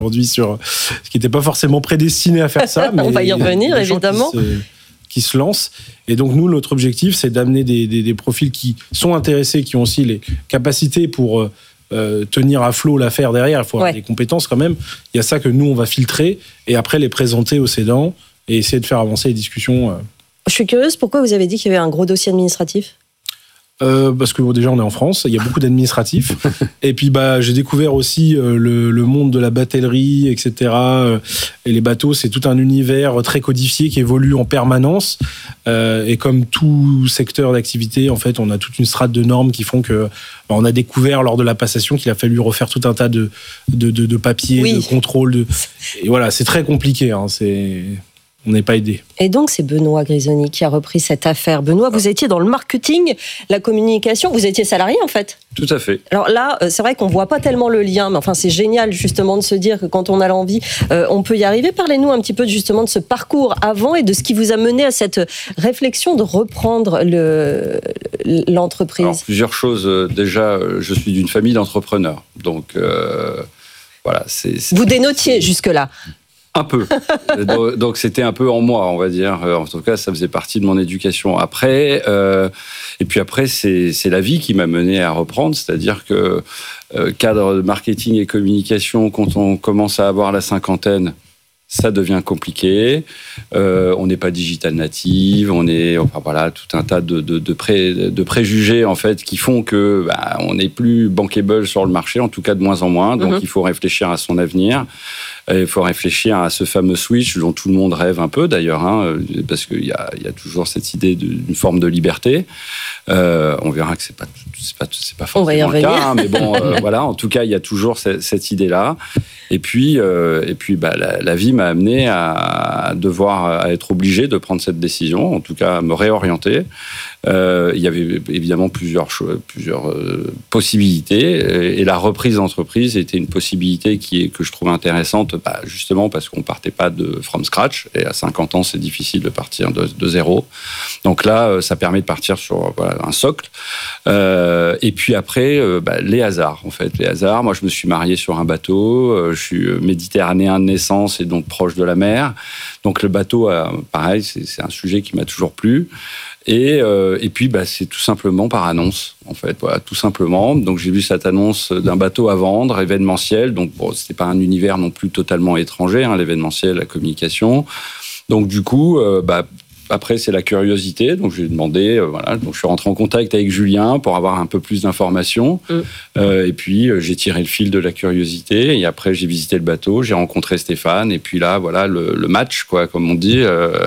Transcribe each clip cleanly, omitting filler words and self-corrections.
aujourd'hui sur ce qui n'était pas forcément prédestiné à faire ça. Mais on va y revenir, évidemment. Qui se lancent. Et donc, nous, notre objectif, c'est d'amener des profils qui sont intéressés, qui ont aussi les capacités pour tenir à flot l'affaire derrière. Il faut avoir des compétences quand même. Il y a ça que nous, on va filtrer et après les présenter aux cédants et essayer de faire avancer les discussions. Je suis curieuse, pourquoi vous avez dit qu'il y avait un gros dossier administratif ? Parce que déjà on est en France, il y a beaucoup d'administratifs. Et puis j'ai découvert aussi le monde de la batellerie, etc. Et les bateaux, c'est tout un univers très codifié qui évolue en permanence. Et comme tout secteur d'activité, en fait, on a toute une strate de normes qui font que on a découvert lors de la passation qu'il a fallu refaire tout un tas de papiers, de contrôles. Et voilà, c'est très compliqué. On n'est pas aidé. Et donc, c'est Benoît Grisoni qui a repris cette affaire. Benoît, vous étiez dans le marketing, la communication, vous étiez salarié en fait. Tout à fait. Alors là, c'est vrai qu'on ne voit pas tellement le lien, mais enfin, c'est génial justement de se dire que quand on a l'envie, on peut y arriver. Parlez-nous un petit peu justement de ce parcours avant et de ce qui vous a mené à cette réflexion de reprendre l'entreprise. Alors, plusieurs choses. Déjà, je suis d'une famille d'entrepreneurs. Donc, voilà. Vous dénotiez jusque-là. Un peu. Donc c'était un peu en moi, on va dire. En tout cas, ça faisait partie de mon éducation. Après, et puis après, c'est la vie qui m'a mené à reprendre. C'est-à-dire que cadre de marketing et communication, quand on commence à avoir la cinquantaine, ça devient compliqué. On n'est pas digital native, on est, tout un tas de préjugés en fait qui font que on n'est plus bankable sur le marché, en tout cas de moins en moins. Donc il faut réfléchir à son avenir. Il faut réfléchir à ce fameux switch dont tout le monde rêve un peu d'ailleurs, parce qu'il y a toujours cette idée d'une forme de liberté. On verra que c'est pas forcément le cas, mais bon, voilà. En tout cas, il y a toujours cette idée-là. Et puis, la vie m'a amené à être obligé de prendre cette décision, en tout cas à me réorienter. Il y avait évidemment plusieurs possibilités, et la reprise d'entreprise était une possibilité que je trouvais intéressante, justement parce qu'on partait pas from scratch, et à 50 ans c'est difficile de partir de zéro. Donc là, ça permet de partir sur un socle. Et puis après, les hasards en fait, les hasards. Moi, je me suis marié sur un bateau. Je suis méditerranéen de naissance et donc proche de la mer. Donc le bateau, pareil, c'est un sujet qui m'a toujours plu. Et puis, c'est tout simplement par annonce, en fait. Voilà, tout simplement. Donc, j'ai vu cette annonce d'un bateau à vendre, événementiel. Donc, c'était pas un univers non plus totalement étranger, l'événementiel, la communication. Donc, du coup, après, c'est la curiosité. Donc, j'ai demandé, Donc, je suis rentré en contact avec Julien pour avoir un peu plus d'informations. Et puis, j'ai tiré le fil de la curiosité. Et après, j'ai visité le bateau, j'ai rencontré Stéphane. Et puis là, voilà, le match, quoi, comme on dit.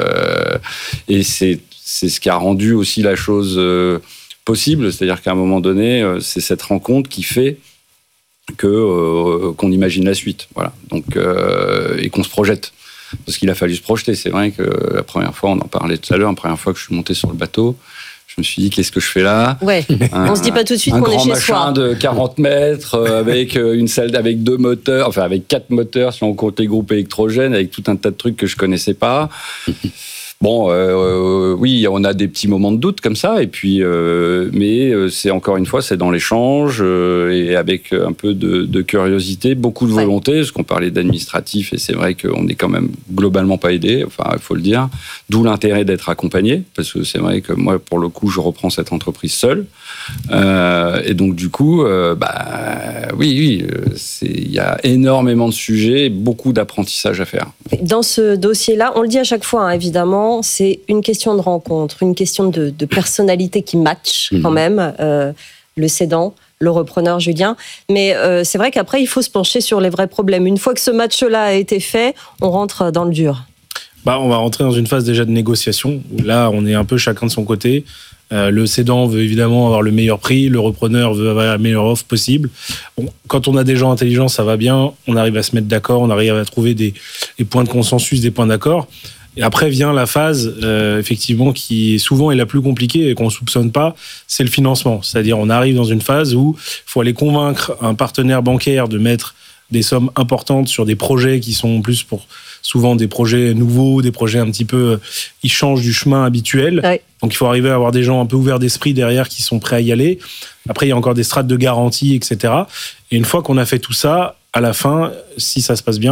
Et c'est ce qui a rendu aussi la chose possible. C'est-à-dire qu'à un moment donné, c'est cette rencontre qui fait qu'on imagine la suite. Voilà. Donc, et qu'on se projette. Parce qu'il a fallu se projeter. C'est vrai que la première fois, on en parlait tout à l'heure, la première fois que je suis monté sur le bateau, je me suis dit, qu'est-ce que je fais là ? Ouais. On se dit pas tout de suite qu'on est chez soi. Un grand machin de 40 mètres avec une salle avec 2 moteurs, enfin avec 4 moteurs si on compte les groupes électrogènes, avec tout un tas de trucs que je connaissais pas. Bon, oui, on a des petits moments de doute comme ça, et puis, mais c'est encore une fois, c'est dans l'échange et avec un peu de curiosité, beaucoup de volonté, parce qu'on parlait d'administratif, et c'est vrai qu'on n'est quand même globalement pas aidé, enfin, il faut le dire. D'où l'intérêt d'être accompagné, parce que c'est vrai que moi, pour le coup, je reprends cette entreprise seule, et donc du coup, oui, il y a énormément de sujets, beaucoup d'apprentissage à faire. Dans ce dossier-là, on le dit à chaque fois, évidemment, c'est une question de rencontre, une question de personnalité qui match quand même, le cédant, le repreneur Julien. Mais c'est vrai qu'après, il faut se pencher sur les vrais problèmes. Une fois que ce match-là a été fait, on rentre dans le dur. On va rentrer dans une phase déjà de négociation, où là, on est un peu chacun de son côté. Le cédant veut évidemment avoir le meilleur prix, le repreneur veut avoir la meilleure offre possible. Bon, quand on a des gens intelligents, ça va bien, on arrive à se mettre d'accord, on arrive à trouver des points de consensus, des points d'accord. Et après vient la phase, effectivement, qui souvent est la plus compliquée et qu'on ne soupçonne pas, c'est le financement. C'est-à-dire, on arrive dans une phase où il faut aller convaincre un partenaire bancaire de mettre des sommes importantes sur des projets qui sont plus pour souvent des projets nouveaux, des projets un petit peu qui changent du chemin habituel. Ouais. Donc il faut arriver à avoir des gens un peu ouverts d'esprit derrière qui sont prêts à y aller. Après, il y a encore des strates de garantie, etc. Et une fois qu'on a fait tout ça, à la fin, si ça se passe bien,